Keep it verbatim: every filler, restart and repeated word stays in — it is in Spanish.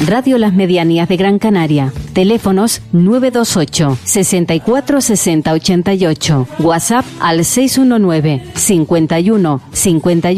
Radio Las Medianías de Gran Canaria. Teléfonos nueve dos ocho, sesenta y cuatro, sesenta, ochenta y ocho. WhatsApp al seis uno nueve, cincuenta y uno, cincuenta y uno.